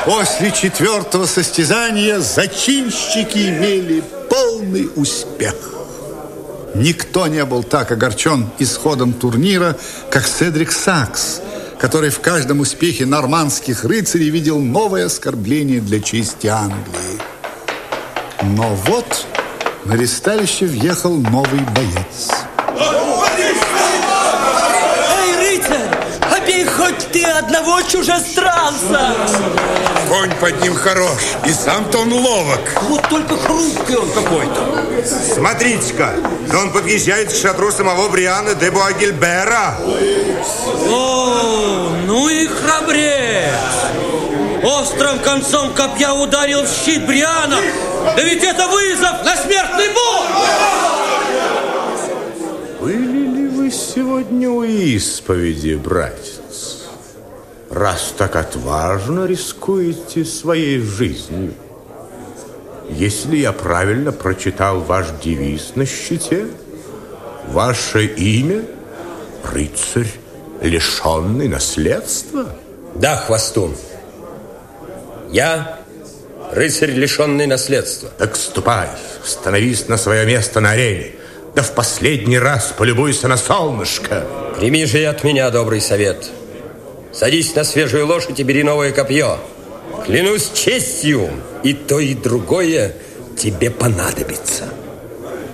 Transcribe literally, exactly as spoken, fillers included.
После четвертого состязания зачинщики имели полный успех. Никто не был так огорчен исходом турнира, как Седрик Сакс, который в каждом успехе нормандских рыцарей видел новое оскорбление для чести Англии. Но вот на ресталище въехал новый боец. Эй, рыцарь, побей хоть ты одного чужестранца! Конь под ним хорош, и сам-то он ловок. Вот только хрупкий он какой-то. Смотрите-ка, да он подъезжает к шатру самого Бриана де Буагильбера. О, ну и храбрец! Острым концом копья ударил в щит Бриана. Да ведь это вызов на смертный бой! Были ли вы сегодня у исповеди, братец? Раз так отважно рискуете своей жизнью. Если я правильно прочитал ваш девиз на щите, ваше имя — рыцарь, лишенный наследства? Да, хвостун. Я рыцарь, лишенный наследства. Так ступай, становись на свое место на арене. Да в последний раз полюбуйся на солнышко. Прими же от меня добрый совет. Садись на свежую лошадь и бери новое копье. Клянусь честью, и то, и другое тебе понадобится.